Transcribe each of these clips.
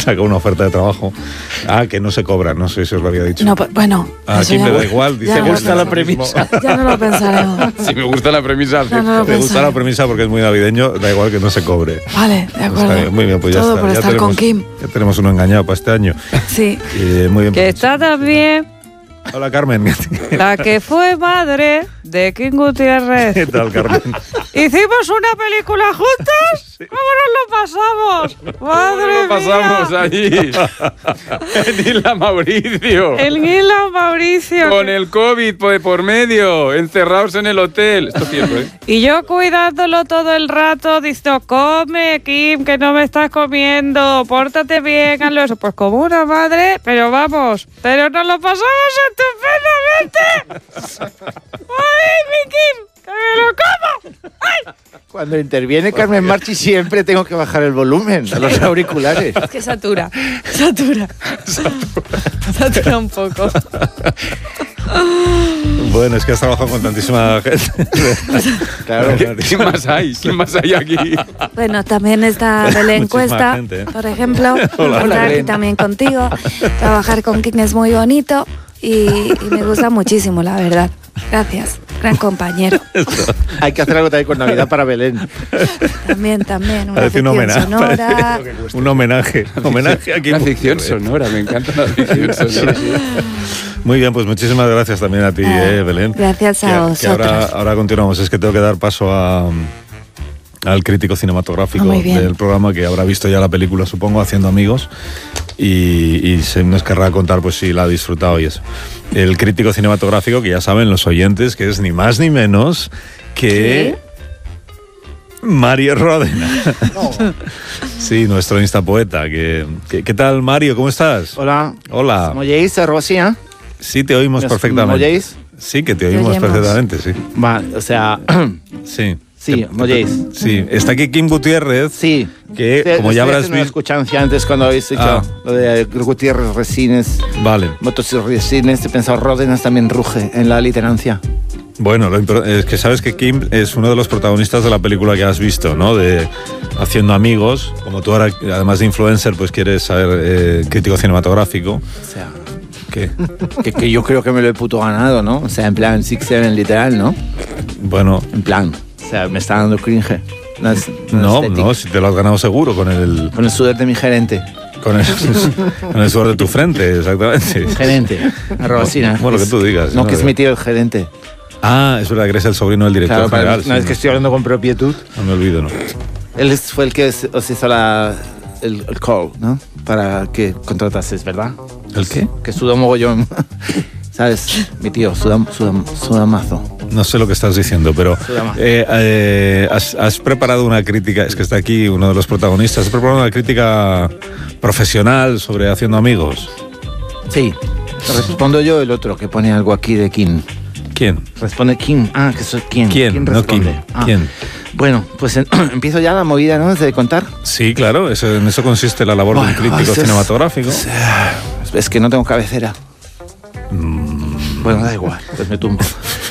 saca una oferta de trabajo. Que no se cobra, no sé si os lo había dicho. No, bueno. A Kim le da igual. Dice, ¿Te gusta la premisa? Ya no lo pensaremos. Si me gusta la premisa. Me gusta la premisa porque es muy navideño, da igual que no se cobre. Vale, de acuerdo. Está bien, muy bien, pues ya todo está. por Ya estar con Kim. Ya tenemos uno engañado para este año. Sí. Muy bien. Que está también Hola, Carmen. la que fue madre de Kim Gutiérrez. ¿Qué tal, Carmen? ¿Hicimos una película juntas? ¿Cómo nos lo pasamos? ¡Madre Lo pasamos mía! allí. En Isla Mauricio. El Isla Mauricio. Con el COVID por medio, encerrados en el hotel. Esto es cierto, ¿eh? Y yo cuidándolo todo el rato, diciendo, come, Kim, que no me estás comiendo, pórtate bien, hazlo eso. Pues como una madre, pero vamos, pero nos lo pasamos estupendamente. ¡Ay, mi Kim, que me lo como! ¡Ay! Cuando interviene Carmen Marchi siempre tengo que bajar el volumen a los auriculares. Es que satura un poco. Bueno, es que has trabajado con tantísima gente. Claro. ¿Quién más hay? ¿Quién más hay aquí? Bueno, también está Belén Muchísima Cuesta, gente, ¿eh? por ejemplo. Hola, Estar aquí Belén. también contigo. Trabajar con Kim es muy bonito y me gusta muchísimo, la verdad. Gracias, gran compañero. Hay que hacer algo también con Navidad para Belén. También, una Parece un ficción homenaje. sonora. Un homenaje. Homenaje aquí. La ficción sonora, me encanta la ficción sonora. Muy bien, pues muchísimas gracias también a ti, Belén. Gracias a Que vosotros. ahora continuamos. Es que tengo que dar paso al crítico cinematográfico Muy bien. del programa, que habrá visto ya la película, supongo, Haciendo Amigos, y se nos querrá contar pues si la ha disfrutado y eso. El crítico cinematográfico, que ya saben los oyentes, que es ni más ni menos que Mario Ródena. Sí, nuestro instapoeta. ¿Qué tal, Mario? ¿Cómo estás? Hola. Hola. ¿Me oyéis, Rosía? Sí, te oímos ¿Me perfectamente. oyéis? Sí, que te oímos oyemos. perfectamente, sí. Vale, o sea, Sí. sí, ¿me oyéis? Sí, está aquí Kim Gutiérrez. Sí. Que, como ya habrás visto. visto. Escuchancia antes cuando habéis dicho lo de Gutiérrez Resines, Vale. Motos y Resines, he pensado Ródenas también ruge en la literancia. Bueno, es que sabes que Kim es uno de los protagonistas de la película que has visto, ¿no? De Haciendo Amigos. Como tú ahora, además de influencer, pues quieres saber crítico cinematográfico. O sea, ¿Qué? que yo creo que me lo he puto ganado, ¿no? O sea, en plan 6-7 literal, ¿no? Bueno, En plan, o sea, me está dando cringe. no, si te lo has ganado seguro con el sudor de mi gerente. con el sudor de tu frente, exactamente. Gerente, Rosina. Bueno, que tú digas. No, que es mi tío el gerente. Es verdad que eres el sobrino del director Claro, general. una vez sí, que estoy hablando con propiedad, no me olvido, ¿no? él fue el que os hizo el call, ¿no? Para que contratases, ¿verdad? ¿El qué? Que suda mogollón. ¿Sabes? Mi tío, suda mazo. No sé lo que estás diciendo, pero Sudama. has preparado una crítica, es que está aquí uno de los protagonistas, has preparado una crítica profesional sobre Haciendo Amigos. Sí. Respondo yo el otro, que pone algo aquí de Kim. ¿Quién? Responde Kim. Que soy Kim. ¿Quién? No Kim. responde? ¿Quién? Bueno, pues empiezo ya la movida, ¿no? De contar. Sí, claro, en eso consiste la labor de un crítico cinematográfico. Es que no tengo cabecera. Bueno, da igual, pues me tumbo.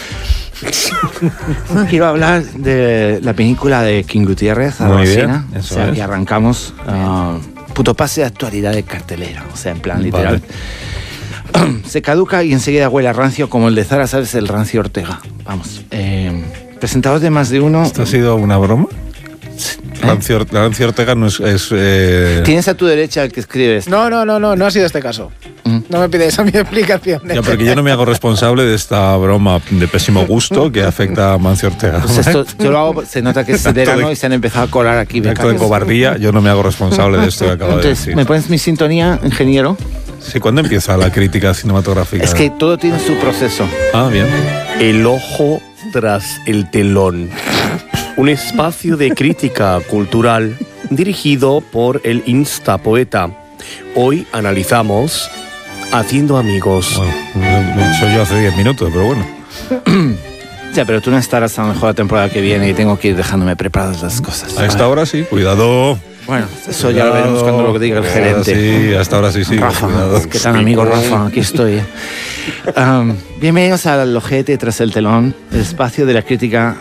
Quiero hablar de la película de Kim Gutiérrez, Muy bien, Rosina. O eso sea, es. que arrancamos. Puto pase de actualidad de cartelera, o sea, en plan literal. Se caduca y enseguida huele a rancio, como el de Zara, ¿sabes? El rancio Ortega. Vamos. Presentados de más de uno. ¿Esto ha sido una broma? Rancio Ortega no es Tienes a tu derecha el que escribe esto. No ha sido este caso. No me pides a mi explicación. Ya, porque yo no me hago responsable de esta broma de pésimo gusto que afecta a Mancio Ortega. Pues esto, yo lo hago, se nota que es Acto verano de- y se han empezado a colar aquí Acto de becarios. cobardía, yo no me hago responsable de esto que acabo de Entonces, decir. ¿me pones mi sintonía, ingeniero? Sí, ¿cuándo empieza la crítica cinematográfica? Es que todo tiene su proceso. Bien. El ojo tras el telón. Un espacio de crítica cultural dirigido por el Instapoeta. Hoy analizamos Haciendo Amigos. Bueno, soy yo hace 10 minutos, pero bueno. Ya, pero tú no estarás a lo mejor la temporada que viene y tengo que ir dejándome preparadas las cosas. A esta hora sí, cuidado. Bueno, eso ya lo veremos cuando lo diga el gerente. Sí, hasta ahora sí. Rafa, cuidado. ¿qué tal, amigo Rafa? Aquí estoy. Bienvenidos al Ojete tras el telón, el espacio de la crítica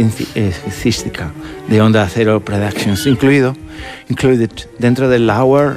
cinematográfica de Onda Cero Productions, included dentro del Hour